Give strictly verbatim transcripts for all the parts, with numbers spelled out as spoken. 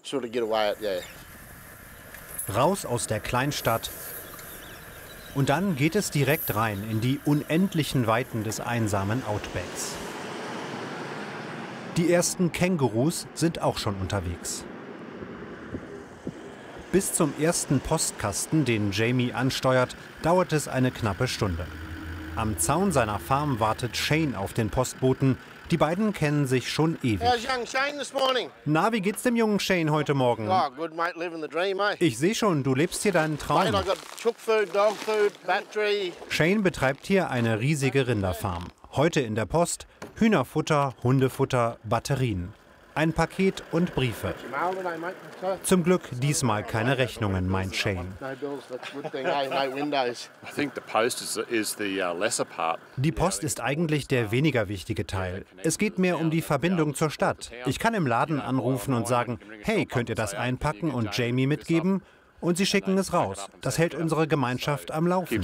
sort of get away it, yeah. Raus aus der Kleinstadt. Und dann geht es direkt rein in die unendlichen Weiten des einsamen Outbacks. Die ersten Kängurus sind auch schon unterwegs. Bis zum ersten Postkasten, den Jamie ansteuert, dauert es eine knappe Stunde. Am Zaun seiner Farm wartet Shane auf den Postboten. Die beiden kennen sich schon ewig. Na, wie geht's dem jungen Shane heute Morgen? Ich sehe schon, du lebst hier deinen Traum. Shane betreibt hier eine riesige Rinderfarm. Heute in der Post Hühnerfutter, Hundefutter, Batterien. Ein Paket und Briefe. Zum Glück diesmal keine Rechnungen, meint Shane. Die Post ist eigentlich der weniger wichtige Teil. Es geht mehr um die Verbindung zur Stadt. Ich kann im Laden anrufen und sagen, hey, könnt ihr das einpacken und Jamie mitgeben? Und sie schicken es raus. Das hält unsere Gemeinschaft am Laufen.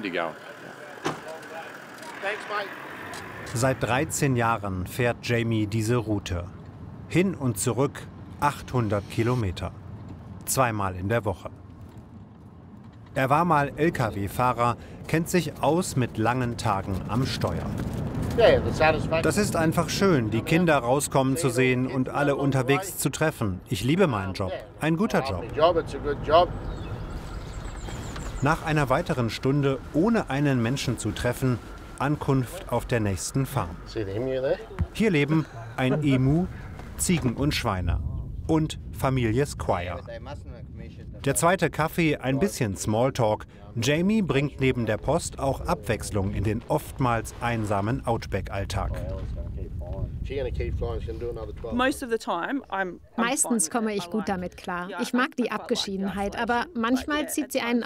Seit dreizehn Jahren fährt Jamie diese Route. Hin und zurück achthundert Kilometer. Zweimal in der Woche. Er war mal L K W-Fahrer, kennt sich aus mit langen Tagen am Steuer. Das ist einfach schön, die Kinder rauskommen zu sehen und alle unterwegs zu treffen. Ich liebe meinen Job. Ein guter Job. Nach einer weiteren Stunde, ohne einen Menschen zu treffen, Ankunft auf der nächsten Farm. Hier leben ein Emu, Ziegen und Schweine und Familie Squire. Der zweite Kaffee, ein bisschen Smalltalk. Jamie bringt neben der Post auch Abwechslung in den oftmals einsamen Outback-Alltag. Meistens komme ich gut damit klar. Ich mag die Abgeschiedenheit, aber manchmal zieht sie einen